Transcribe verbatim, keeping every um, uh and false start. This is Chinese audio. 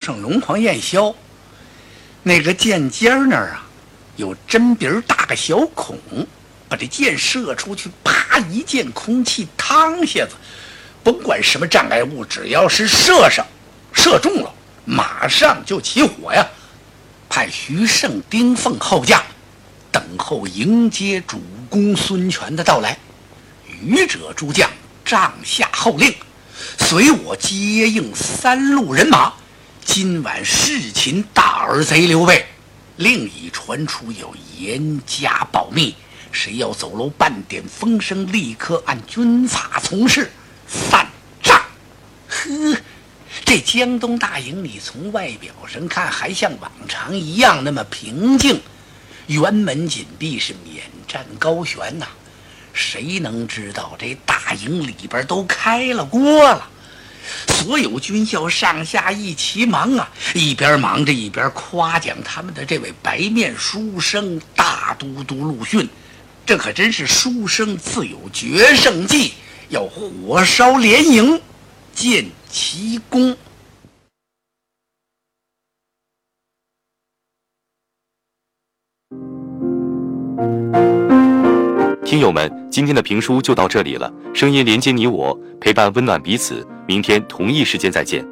上龙皇焰霄，那个剑尖那儿啊，有针鼻大个小孔，把这箭射出去，啪一箭，空气趟下子，甭管什么障碍物，只要是射上，射中了，马上就起火呀！派徐盛、丁奉后驾，等候迎接主公孙权的到来。余者诸将帐下号令，随我接应三路人马。今晚弑擒大儿贼刘备，另已传出有严加保密，谁要走漏半点风声，立刻按军法从事，散帐。呵，这江东大营里从外表上看还像往常一样那么平静，辕门紧闭，是免战高悬呐、啊。谁能知道这大营里边都开了锅了？所有军校上下一齐忙啊，一边忙着一边夸奖他们的这位白面书生大都督陆逊，这可真是书生自有决胜计，要火烧连营建奇功。 听友们，今天的评书就到这里了，声音连接你我，陪伴温暖彼此，明天同一时间再见。